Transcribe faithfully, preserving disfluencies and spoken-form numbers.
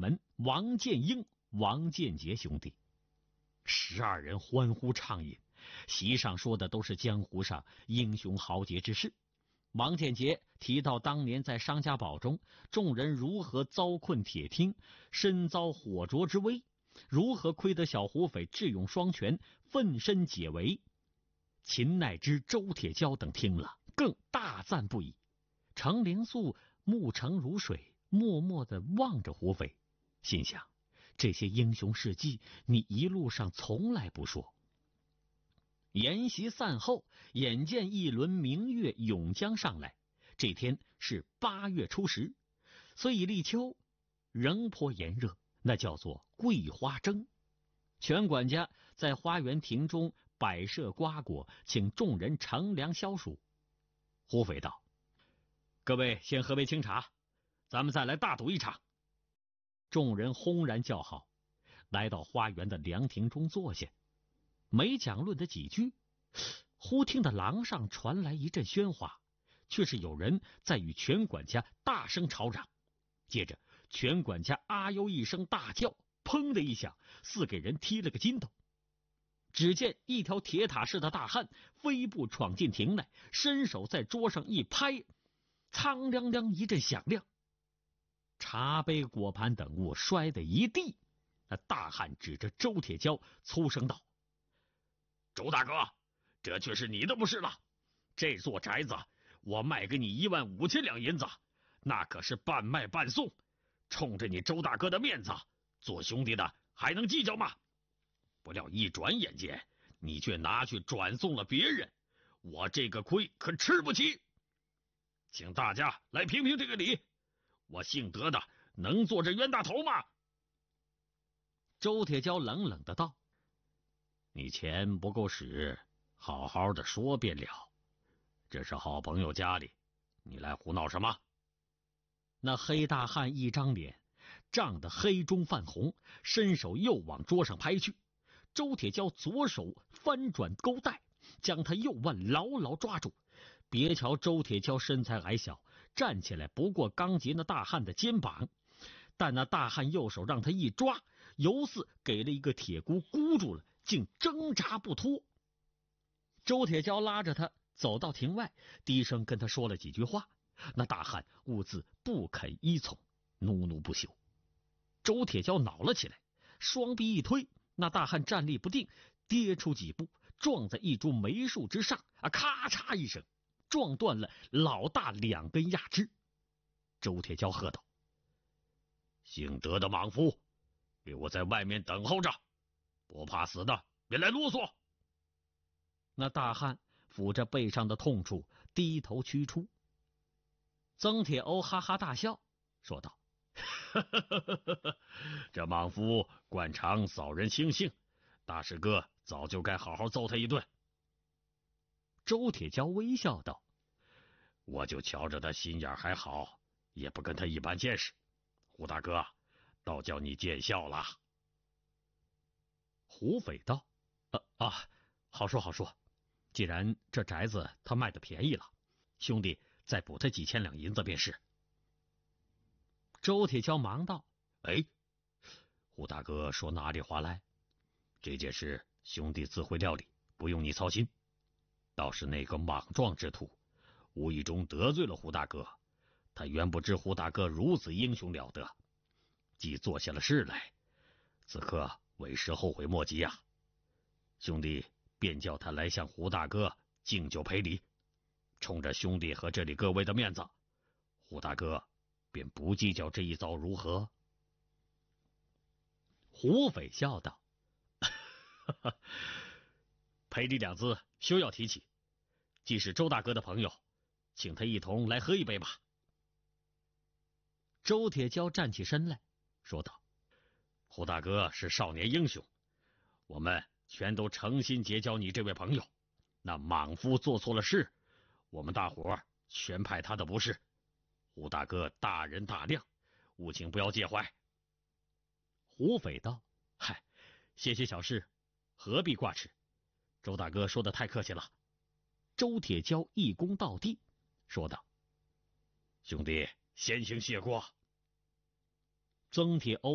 门王建英、王建杰兄弟。十二人欢呼畅饮，席上说的都是江湖上英雄豪杰之事。王建杰提到当年在商家堡中，众人如何遭困铁厅，身遭火灼之危，如何亏得小胡匪智勇双全，奋身解围。秦乃之、周铁蛟等听了更大赞不已。程灵素目澄如水，默默地望着胡匪，心想这些英雄事迹你一路上从来不说。筵席散后，眼见一轮明月涌江上来，这天是八月初十，虽已立秋，仍颇炎热，那叫做桂花蒸。全管家在花园亭中摆设瓜果，请众人乘凉消暑。胡匪道：各位先喝杯清茶，咱们再来大赌一场。众人轰然叫好，来到花园的凉亭中坐下。没讲论的几句，忽听得廊上传来一阵喧哗，却是有人在与全管家大声吵嚷。接着全管家啊呦一声大叫，砰的一响，似给人踢了个筋斗。只见一条铁塔似的大汉飞步闯进亭来，伸手在桌上一拍，苍亮亮一阵响亮，茶杯果盘等物摔得一地。那大汉指着周铁蛟粗声道：周大哥，这却是你的不是了。这座宅子我卖给你一万五千两银子，那可是半卖半送，冲着你周大哥的面子，做兄弟的还能计较吗？不料一转眼间，你却拿去转送了别人，我这个亏可吃不起。请大家来评评这个理，我姓德的能做这冤大头吗？周铁蛟冷冷的道：你钱不够使，好好的说便了。这是好朋友家里，你来胡闹什么？那黑大汉一张脸涨得黑中泛红，伸手又往桌上拍去。周铁蛟左手翻转勾带，将他右腕牢牢抓住。别瞧周铁蛟身材矮小，站起来不过刚及那大汉的肩膀，但那大汉右手让他一抓，犹似给了一个铁箍箍住了，竟挣扎不脱。周铁蛟拉着他走到亭外，低声跟他说了几句话，那大汉兀自不肯依从，怒怒不休。周铁蛟恼了起来，双臂一推，那大汉站立不定，跌出几步，撞在一株梅树之上，啊，咔嚓一声，撞断了老大两根牙肢。周铁蛟喝道：姓德的莽夫，给我在外面等候着，不怕死的别来啰嗦。那大汉抚着背上的痛处，低头驱出。曾铁欧哈哈大笑，说道：这莽夫惯常扫人轻性，大师哥早就该好好揍他一顿。周铁蛟微笑道：我就瞧着他心眼还好，也不跟他一般见识。胡大哥，倒叫你见笑了。胡匪道：啊啊，好说好说，既然这宅子他卖的便宜了，兄弟再补他几千两银子便是。周铁蛟忙道：哎，胡大哥说哪里话来？这件事兄弟自会料理，不用你操心。倒是那个莽撞之徒，无意中得罪了胡大哥，他原不知胡大哥如此英雄了得，既做下了事来，此刻为时后悔莫及啊！兄弟便叫他来向胡大哥敬酒赔礼，冲着兄弟和这里各位的面子，胡大哥便不计较这一遭，如何？胡匪笑道：赔礼两字休要提起，既是周大哥的朋友，请他一同来喝一杯吧。周铁蛟站起身来说道：胡大哥是少年英雄，我们全都诚心结交你这位朋友，那莽夫做错了事，我们大伙全派他的不是。胡大哥大人大量，务请不要介怀。胡匪道：嗨，些些小事何必挂齿，周大哥说的太客气了。周铁蛟一躬到地说道：兄弟先行谢过。曾铁欧